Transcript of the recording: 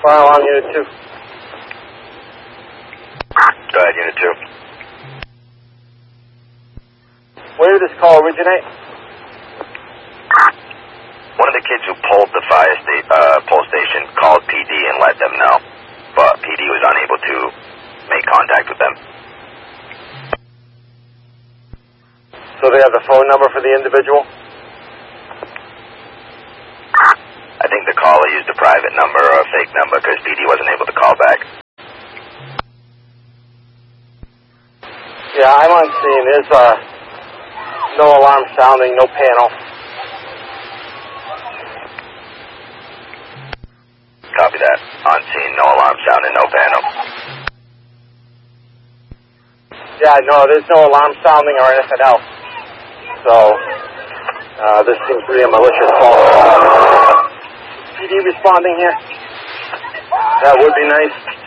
Fire alarm Unit 2. Go ahead, Unit 2. Where did this call originate? One of the kids who pulled the pole station called PD and let them know, but PD was unable to make contact with them. So they have the phone number for the individual? I think the caller used a private number or a fake number because PD wasn't able to call back. Yeah, I'm on scene. There's no alarm sounding, no panel. Copy that. On scene, no alarm sounding, no panel. Yeah, no, there's no alarm sounding or anything else. So, this seems to be a malicious call. PD responding here? That would be nice.